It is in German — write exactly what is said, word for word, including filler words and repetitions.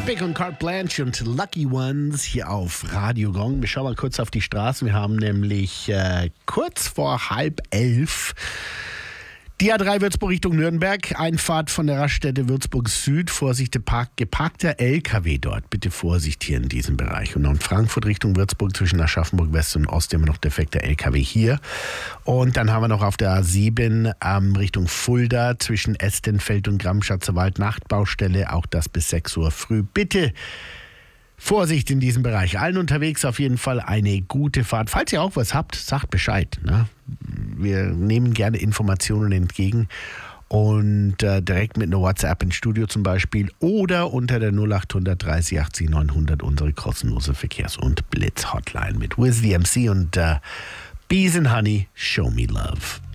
Tropic und Carte Blanche und Lucky Ones hier auf Radio Gong. Wir schauen mal kurz auf die Straßen. Wir haben nämlich äh, kurz vor halb elf die A drei Würzburg Richtung Nürnberg. Einfahrt von der Raststätte Würzburg Süd. Vorsicht, geparkter L K W dort. Bitte Vorsicht hier in diesem Bereich. Und in Frankfurt Richtung Würzburg zwischen Aschaffenburg West und Ost immer noch defekter L K W hier. Und dann haben wir noch auf der A sieben ähm, Richtung Fulda zwischen Estenfeld und Gramm-Schatzerwald Nachtbaustelle. Auch das bis sechs Uhr früh. Bitte Vorsicht in diesem Bereich. Allen unterwegs auf jeden Fall eine gute Fahrt. Falls ihr auch was habt, sagt Bescheid. Ne? Wir nehmen gerne Informationen entgegen und äh, direkt mit einer WhatsApp ins Studio zum Beispiel oder unter der null acht hundert dreißig achtzig neunhundert unsere kostenlose Verkehrs- und Blitz-Hotline mit Wiz the M C und äh, Bees and Honey, Show Me Love.